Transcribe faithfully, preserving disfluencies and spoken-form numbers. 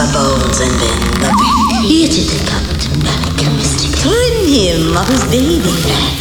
our bones and then the beauty that comes back. Trim him of his baby.